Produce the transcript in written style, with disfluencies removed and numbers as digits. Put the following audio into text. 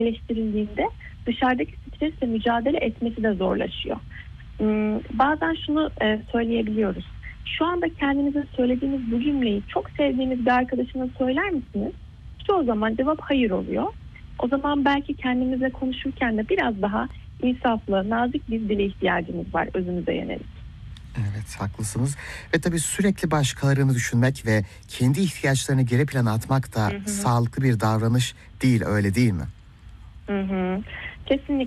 eleştirildiğinde dışarıdaki stresle mücadele etmesi de zorlaşıyor. Bazen şunu söyleyebiliyoruz. Şu anda kendinize söylediğiniz bu cümleyi çok sevdiğiniz bir arkadaşına söyler misiniz? Çoğu zaman cevap hayır oluyor. O zaman belki kendimizle konuşurken de biraz daha insaflı, nazik bir dile ihtiyacımız var özümüze yönelik. Evet, haklısınız. Ve tabii sürekli başkalarını düşünmek ve kendi ihtiyaçlarını geri plana atmak da Hı hı. sağlıklı bir davranış değil, öyle değil mi? Hı hı. Kesinlikle.